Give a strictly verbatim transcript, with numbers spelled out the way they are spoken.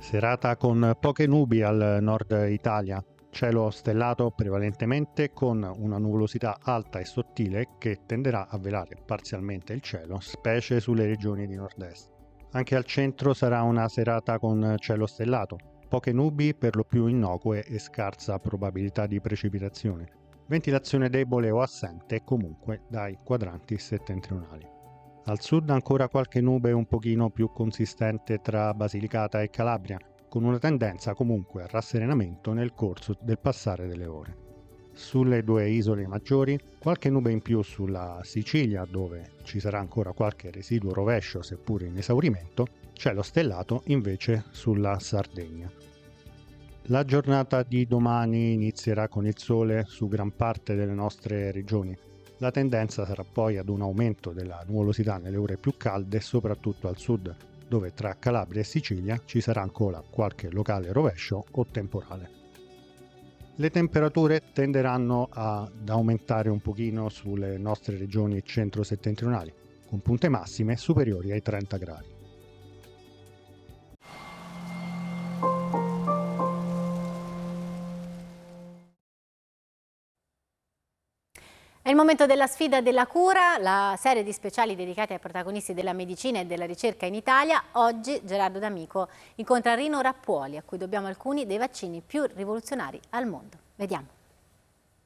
Serata con poche nubi al nord Italia, cielo stellato prevalentemente con una nuvolosità alta e sottile che tenderà a velare parzialmente il cielo, specie sulle regioni di nord-est. Anche al centro sarà una serata con cielo stellato, poche nubi per lo più innocue e scarsa probabilità di precipitazione, ventilazione debole o assente comunque dai quadranti settentrionali. Al sud ancora qualche nube un pochino più consistente tra Basilicata e Calabria, con una tendenza comunque al rasserenamento nel corso del passare delle ore. Sulle due isole maggiori, qualche nube in più sulla Sicilia, dove ci sarà ancora qualche residuo rovescio seppur in esaurimento, cielo stellato invece sulla Sardegna. La giornata di domani inizierà con il sole su gran parte delle nostre regioni. La tendenza sarà poi ad un aumento della nuvolosità nelle ore più calde, soprattutto al sud, dove tra Calabria e Sicilia ci sarà ancora qualche locale rovescio o temporale. Le temperature tenderanno ad aumentare un pochino sulle nostre regioni centro-settentrionali, con punte massime superiori ai trenta gradi. È il momento della sfida della cura, la serie di speciali dedicati ai protagonisti della medicina e della ricerca in Italia. Oggi Gerardo D'Amico incontra Rino Rappuoli, a cui dobbiamo alcuni dei vaccini più rivoluzionari al mondo. Vediamo.